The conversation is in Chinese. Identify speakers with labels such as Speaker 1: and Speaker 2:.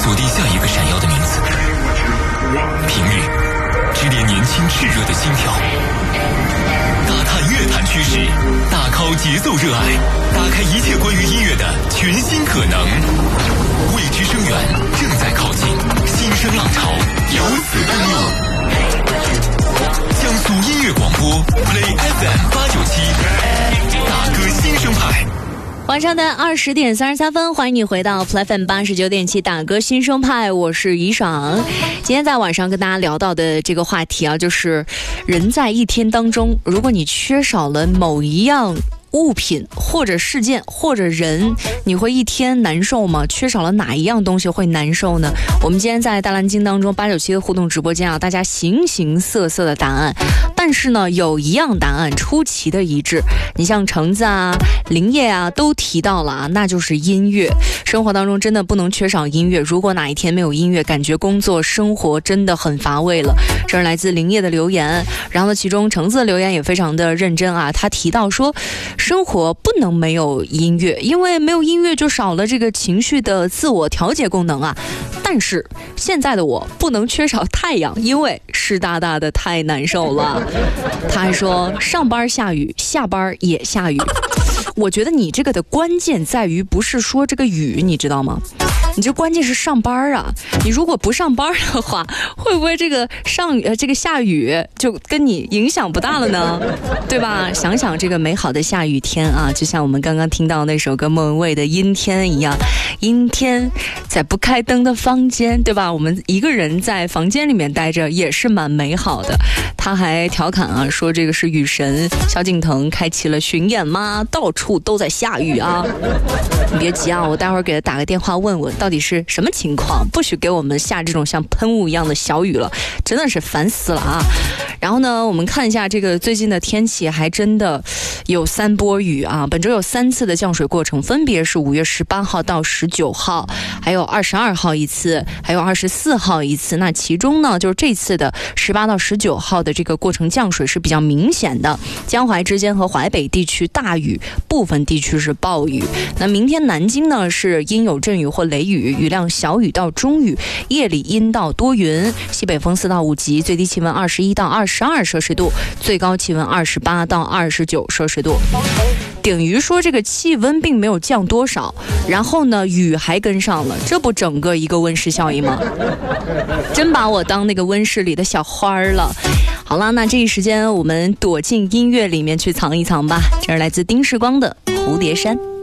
Speaker 1: 锁定下一个闪耀的名字。频率支点年轻炽热的心跳，打探乐坛趋势，打 call 节奏热爱，打开一切关于音乐的全新可能。未知声源正在靠近，新声浪潮由此登陆。江苏音乐广播 Play FM 897，大哥新生派。
Speaker 2: 晚上的20点33分，欢迎你回到 Play FM 89.7大哥新生派，我是怡爽。今天在晚上跟大家聊到的这个话题啊，就是人在一天当中，如果你缺少了某一样物品或者事件或者人，你会一天难受吗？缺少了哪一样东西会难受呢？我们今天在大蓝鲸当中897的互动直播间啊，大家形形色色的答案，但是呢，有一样答案出奇的一致。你像橙子啊、林叶啊都提到了啊，那就是音乐。生活当中真的不能缺少音乐，如果哪一天没有音乐，感觉工作生活真的很乏味了。这是来自林叶的留言，然后呢，其中橙子的留言也非常的认真啊，他提到说，生活不能没有音乐，因为没有音乐就少了这个情绪的自我调节功能啊。但是现在的我不能缺少太阳，因为湿哒哒的太难受了。他还说上班下雨，下班也下雨。我觉得你这个的关键在于不是说这个雨，你知道吗？你这关键是上班啊！你如果不上班的话，会不会这个下雨就跟你影响不大了呢？对吧？想想这个美好的下雨天啊，就像我们刚刚听到那首歌莫文蔚的《阴天》一样，阴天在不开灯的房间，对吧？我们一个人在房间里面待着也是蛮美好的。他还调侃啊，说这个是雨神萧敬腾开启了巡演吗？到处都在下雨啊！你别急啊，我待会儿给他打个电话问问到底是什么情况，不许给我们下这种像喷雾一样的小雨了，真的是烦死了啊！然后呢，我们看一下这个最近的天气，还真的有3波雨啊，本周有3次的降水过程，分别是5月18号到19号，还有22号一次，还有24号一次。那其中呢，就是这次的18到19号的这个过程降水是比较明显的，江淮之间和淮北地区大雨，部分地区是暴雨。那明天南京呢是阴有阵雨或雷雨，雨量小雨到中雨，夜里阴到多云，西北风4到5级，最低气温21到22摄氏度，最高气温28到29摄氏度。等于说这个气温并没有降多少，然后呢雨还跟上了，这不整个一个温室效应吗？真把我当那个温室里的小花了。好了，那这一时间我们躲进音乐里面去藏一藏吧。这是来自丁世光的《蝴蝶山》。